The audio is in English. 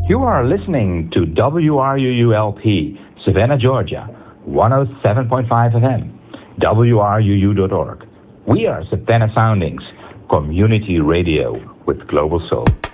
You are listening to WRUULP, Savannah, Georgia, 107.5 FM, WRUU.org. We are Savannah Soundings, community radio with global soul.